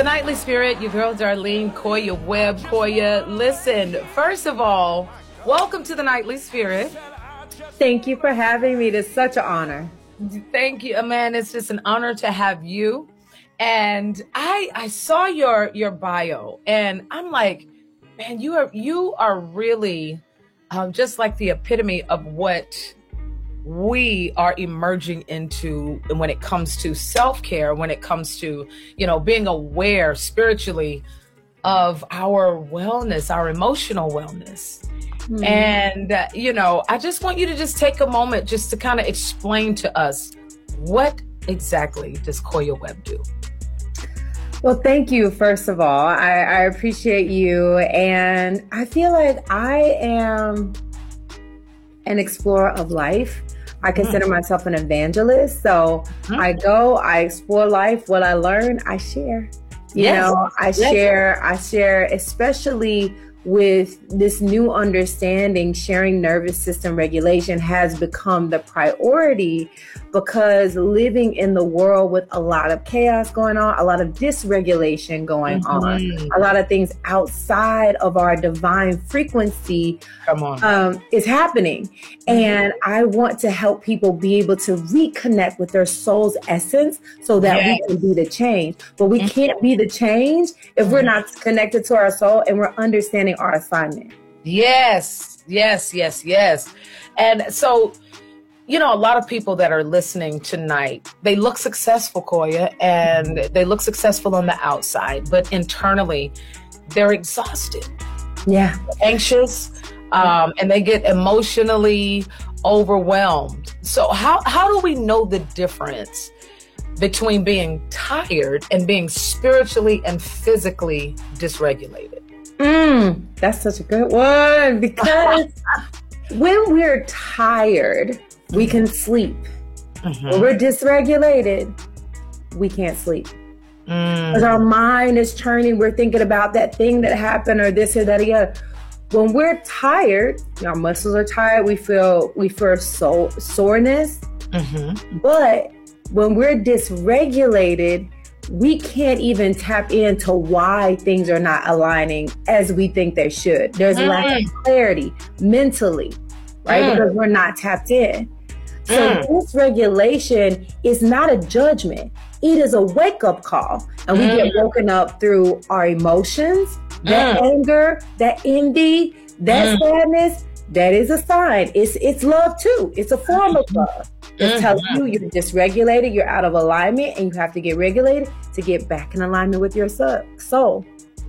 the Nightly Spirit, your girl Darlene, Koya Webb. Koya, listen, first of all, welcome to the Nightly Spirit. Thank you for having me. It's such an honor. Thank you, man. It's just an honor to have you. And I saw your bio, and I'm like, man, you are really just like the epitome of what we are emerging into when it comes to self-care, when it comes to, being aware spiritually of our wellness, our emotional wellness. Mm-hmm. And, I just want you to just take a moment just to kind of explain to us, what exactly does Koya Webb do? Well, thank you, first of all. I appreciate you. And I feel like I am an explorer of life. I consider myself an evangelist. So I go, I explore life. What I learn, I share. I share, especially with this new understanding. Sharing nervous system regulation has become the priority, because living in the world with a lot of chaos going on, a lot of dysregulation going on, a lot of things outside of our divine frequency is happening. And I want to help people be able to reconnect with their soul's essence so that we can be the change. But we can't be the change if we're not connected to our soul and we're understanding our assignment. Yes. And so, a lot of people that are listening tonight, they look successful, Koya, and they look successful on the outside, but internally they're exhausted. Yeah. Anxious, and they get emotionally overwhelmed. So how do we know the difference between being tired and being spiritually and physically dysregulated? That's such a good one, because when we're tired, we can sleep. When we're dysregulated, we can't sleep. Because our mind is churning. We're thinking about that thing that happened or this or that again. When we're tired, our muscles are tired. We feel soreness. But when we're dysregulated, we can't even tap into why things are not aligning as we think they should. There's a lack of clarity mentally, right? Because we're not tapped in. So dysregulation is not a judgment. It is a wake-up call. And we get woken up through our emotions, that anger, that envy, that sadness. That is a sign. It's love too. It's a form of love. It's telling you you're dysregulated, you're out of alignment, and you have to get regulated to get back in alignment with your soul.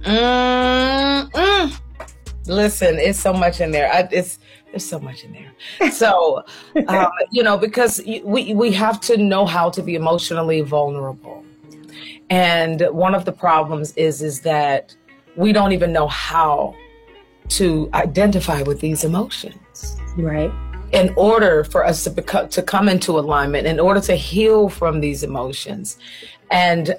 Listen, it's so much in there. There's so much in there. So, because we have to know how to be emotionally vulnerable. And one of the problems is that we don't even know how to identify with these emotions. Right. In order for us to come into alignment, in order to heal from these emotions. And,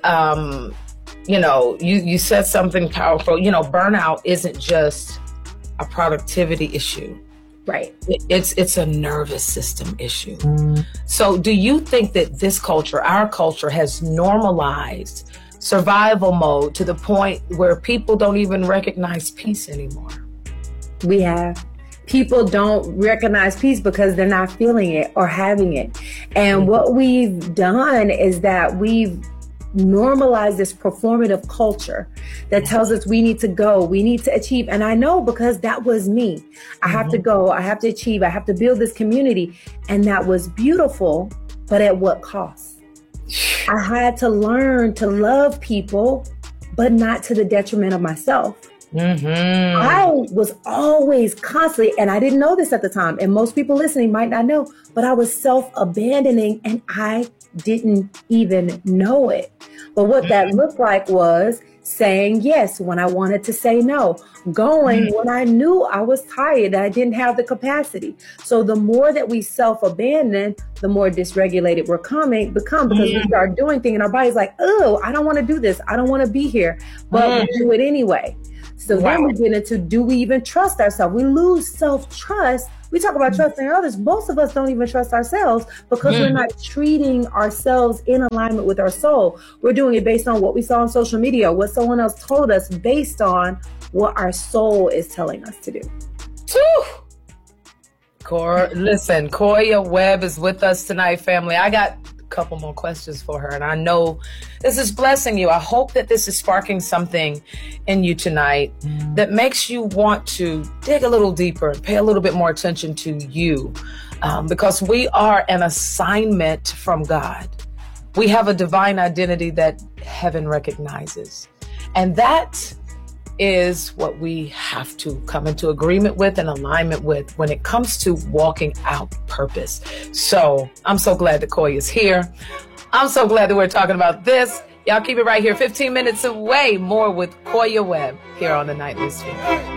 you said something powerful. Burnout isn't just a productivity issue. Right. It's a nervous system issue. So do you think that this culture, our culture, has normalized survival mode to the point where people don't even recognize peace anymore? We have. People don't recognize peace because they're not feeling it or having it. And what we've done is that we've normalized this performative culture that tells us we need to go, we need to achieve. And I know, because that was me. I have to go, I have to achieve, I have to build this community. And that was beautiful, but at what cost? I had to learn to love people, but not to the detriment of myself. I was always constantly, and I didn't know this at the time, and most people listening might not know, but I was self-abandoning and I didn't even know it. But what that looked like was saying yes when I wanted to say no, going when I knew I was tired, I didn't have the capacity. So the more that we self-abandon, the more dysregulated we're become, because we start doing things and our body's like, oh, I don't want to do this. I don't want to be here, but we do it anyway. So then we get into, do we even trust ourselves? We lose self-trust. We talk about trusting others. Most of us don't even trust ourselves because we're not treating ourselves in alignment with our soul. We're doing it based on what we saw on social media, what someone else told us, based on what our soul is telling us to do. Listen, Koya Webb is with us tonight, family. I got a couple more questions for her, and I know this is blessing you. I hope that this is sparking something in you tonight that makes you want to dig a little deeper and pay a little bit more attention to you, because we are an assignment from God. We have a divine identity that heaven recognizes, and that is what we have to come into agreement with and alignment with when it comes to walking out purpose. So I'm so glad that Koya is here. I'm so glad that we're talking about this. Y'all keep it right here. 15 minutes away. More with Koya Webb here on the Nightly Sphere.